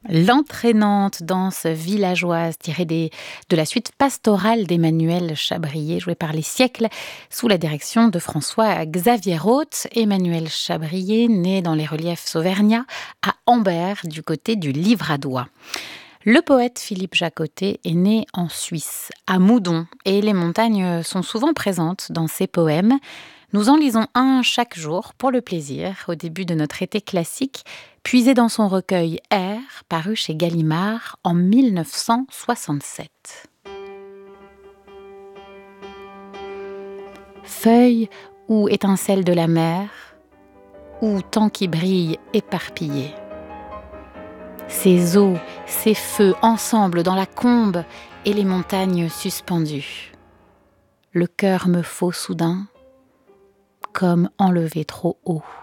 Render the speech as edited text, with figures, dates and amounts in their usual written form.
L'entraînante danse villageoise tirée de la suite pastorale d'Emmanuel Chabrier, jouée par les siècles, sous la direction de François-Xavier Roth. Emmanuel Chabrier, né dans les reliefs auvergnats, à Ambert, du côté du Livradois. Le poète Philippe Jacotet est né en Suisse, à Moudon, et les montagnes sont souvent présentes dans ses poèmes. Nous en lisons un chaque jour pour le plaisir, au début de notre été classique, puisé dans son recueil Air, paru chez Gallimard en 1967. Feuilles ou étincelles de la mer, ou temps qui brille éparpillé. Ces eaux, ces feux ensemble dans la combe et les montagnes suspendues. Le cœur me faut soudain, comme enlevé trop haut.